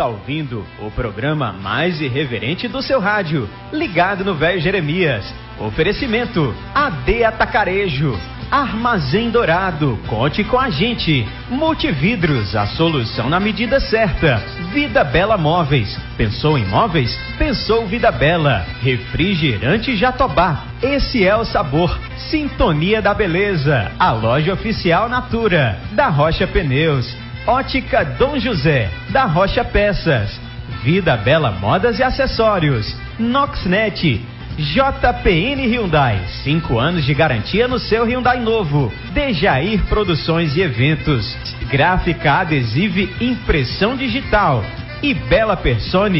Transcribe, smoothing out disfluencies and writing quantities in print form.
está ouvindo o programa mais irreverente do seu rádio, ligado no Velho Jeremias. Oferecimento AD Atacarejo, Armazém Dourado, conte com a gente. Multividros, a solução na medida certa. Vida Bela Móveis, pensou em móveis? Pensou Vida Bela. Refrigerante Jatobá, esse é o sabor. Sintonia da Beleza, a loja oficial Natura, da Rocha Pneus. Ótica Dom José, da Rocha Peças. Vida Bela Modas e Acessórios. Noxnet. JPN Hyundai, 5 anos de garantia no seu Hyundai novo. Dejair Produções e Eventos. Gráfica Adesiva e Impressão Digital. E Bela Persone.